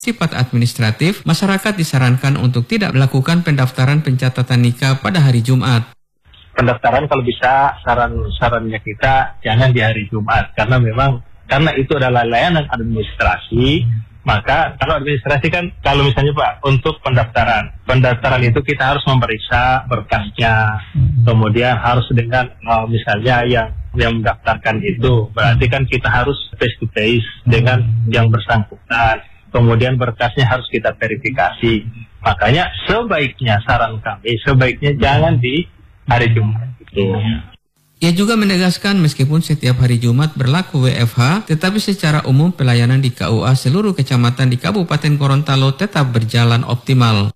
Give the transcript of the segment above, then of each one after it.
sifat administratif, masyarakat disarankan untuk tidak melakukan pendaftaran pencatatan nikah pada hari Jumat. Pendaftaran kalau bisa sarannya kita jangan di hari Jumat karena itu adalah layanan administrasi. Maka kalau administrasi kan kalau misalnya Pak untuk pendaftaran itu kita harus memeriksa berkasnya, kemudian harus dengan misalnya yang mendaftarkan itu berarti kan kita harus face to face dengan yang bersangkutan, kemudian berkasnya harus kita verifikasi. Makanya saran kami sebaiknya jangan di hari Jumat itu. Ia juga menegaskan meskipun setiap hari Jumat berlaku WFH, tetapi secara umum pelayanan di KUA seluruh kecamatan di Kabupaten Gorontalo tetap berjalan optimal.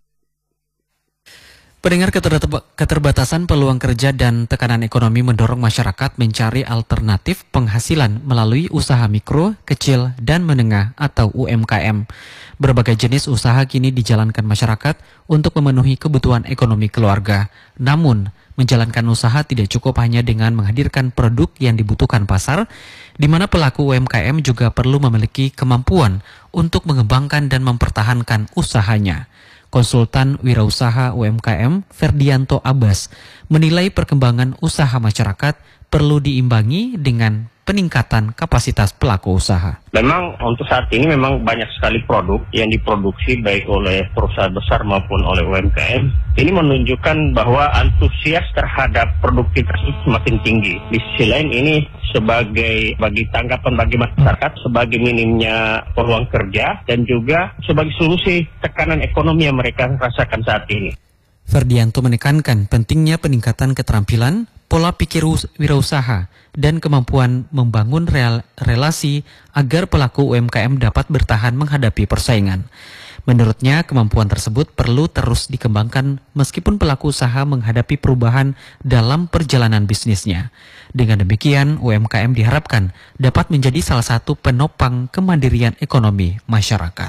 Pendengar, keterbatasan peluang kerja dan tekanan ekonomi mendorong masyarakat mencari alternatif penghasilan melalui usaha mikro, kecil, dan menengah atau UMKM. Berbagai jenis usaha kini dijalankan masyarakat untuk memenuhi kebutuhan ekonomi keluarga. Namun, menjalankan usaha tidak cukup hanya dengan menghadirkan produk yang dibutuhkan pasar, di mana pelaku UMKM juga perlu memiliki kemampuan untuk mengembangkan dan mempertahankan usahanya. Konsultan Wirausaha UMKM Ferdianto Abbas menilai perkembangan usaha masyarakat perlu diimbangi dengan peningkatan kapasitas pelaku usaha. Memang untuk saat ini memang banyak sekali produk yang diproduksi baik oleh perusahaan besar maupun oleh UMKM. Ini menunjukkan bahwa antusias terhadap produktivitas semakin tinggi. Di sisi lain ini bagi tanggapan bagi masyarakat sebagai minimnya peluang kerja dan juga sebagai solusi tekanan ekonomi yang mereka rasakan saat ini. Ferdianto menekankan pentingnya peningkatan keterampilan, pola pikir wirausaha, dan kemampuan membangun relasi agar pelaku UMKM dapat bertahan menghadapi persaingan. Menurutnya, kemampuan tersebut perlu terus dikembangkan meskipun pelaku usaha menghadapi perubahan dalam perjalanan bisnisnya. Dengan demikian, UMKM diharapkan dapat menjadi salah satu penopang kemandirian ekonomi masyarakat.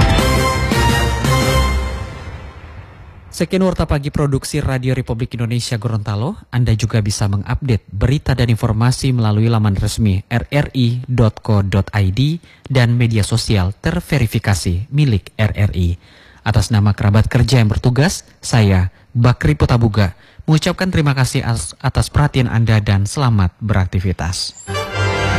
Sekian Warta Pagi Produksi Radio Republik Indonesia Gorontalo. Anda juga bisa mengupdate berita dan informasi melalui laman resmi rri.co.id dan media sosial terverifikasi milik RRI. Atas nama kerabat kerja yang bertugas, saya Bakri Potabuga mengucapkan terima kasih atas perhatian Anda dan selamat beraktivitas.